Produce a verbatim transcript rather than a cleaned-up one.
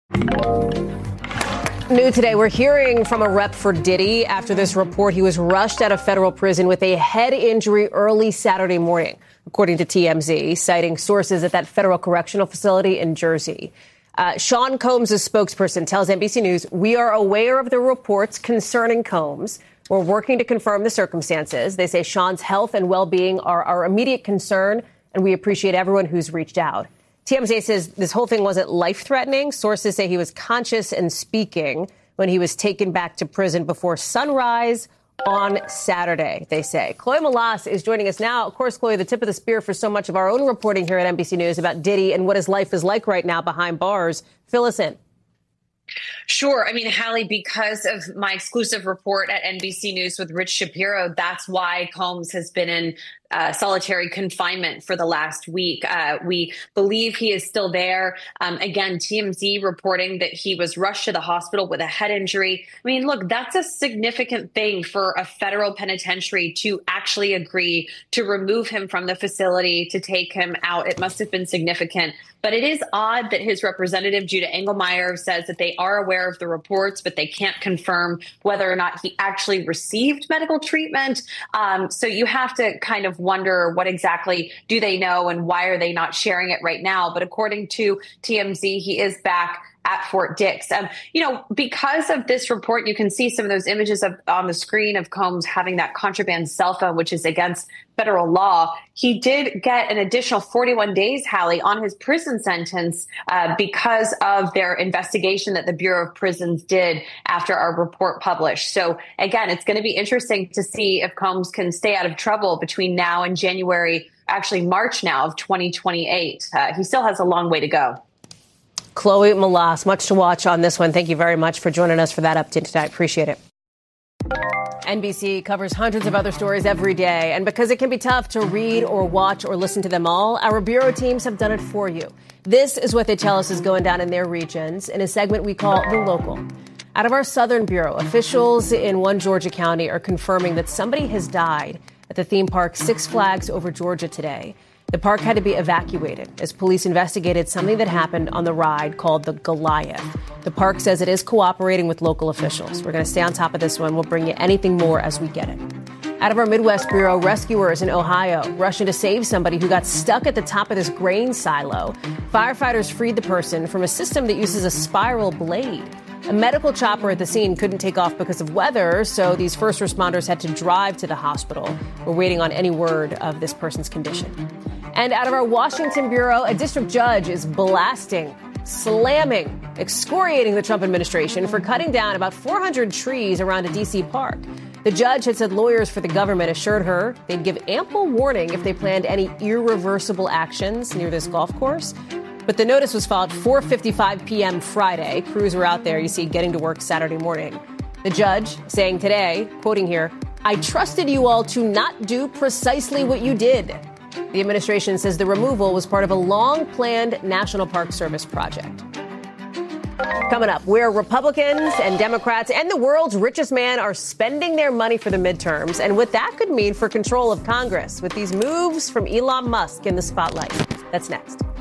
New today, we're hearing from a rep for Diddy after this report. He was rushed out of federal prison with a head injury early Saturday morning, according to T M Z, citing sources at that federal correctional facility in Jersey. Uh, Sean Combs' spokesperson tells N B C News, "We are aware of the reports concerning Combs. We're working to confirm the circumstances." They say Sean's health and well-being are our immediate concern, and we appreciate everyone who's reached out. T M Z says this whole thing wasn't life-threatening. Sources say he was conscious and speaking when he was taken back to prison before sunrise on Saturday, they say. Chloe Malas is joining us now. Of course, Chloe, the tip of the spear for so much of our own reporting here at N B C News about Diddy and what his life is like right now behind bars. Fill us in. Sure. I mean, Hallie, because of my exclusive report at N B C News with Rich Shapiro, that's why Combs has been in uh, solitary confinement for the last week. Uh, we believe he is still there. Um, again, T M Z reporting that he was rushed to the hospital with a head injury. I mean, look, that's a significant thing for a federal penitentiary to actually agree to remove him from the facility, to take him out. It must have been significant. But it is odd that his representative, Judah Engelmeyer, says that they are aware of the reports, but they can't confirm whether or not he actually received medical treatment. Um, so you have to kind of wonder what exactly do they know and why are they not sharing it right now? But according to T M Z, he is back at Fort Dix. Um, you know, because of this report, you can see some of those images of, on the screen of Combs having that contraband cell phone, which is against federal law. He did get an additional forty-one days, Hallie, on his prison sentence uh, because of their investigation that the Bureau of Prisons did after our report published. So again, it's going to be interesting to see if Combs can stay out of trouble between now and January, actually March now of twenty twenty-eight. Uh, he still has a long way to go. Chloe Malas, much to watch on this one. Thank you very much for joining us for that update today. Appreciate it. N B C covers hundreds of other stories every day. And because it can be tough to read or watch or listen to them all, our bureau teams have done it for you. This is what they tell us is going down in their regions in a segment we call The Local. Out of our southern bureau, officials in one Georgia county are confirming that somebody has died at the theme park Six Flags Over Georgia today. The park had to be evacuated as police investigated something that happened on the ride called the Goliath. The park says it is cooperating with local officials. We're going to stay on top of this one. We'll bring you anything more as we get it. Out of our Midwest Bureau, rescuers in Ohio rushing to save somebody who got stuck at the top of this grain silo. Firefighters freed the person from a system that uses a spiral blade. A medical chopper at the scene couldn't take off because of weather, so these first responders had to drive to the hospital. We're waiting on any word of this person's condition. And out of our Washington Bureau, a district judge is blasting, slamming, excoriating the Trump administration for cutting down about four hundred trees around a D C park. The judge had said lawyers for the government assured her they'd give ample warning if they planned any irreversible actions near this golf course. But the notice was filed four fifty-five p.m. Friday. Crews were out there, you see, getting to work Saturday morning. The judge saying today, quoting here, "I trusted you all to not do precisely what you did." The administration says the removal was part of a long-planned National Park Service project. Coming up, where Republicans and Democrats and the world's richest man are spending their money for the midterms and what that could mean for control of Congress with these moves from Elon Musk in the spotlight. That's next.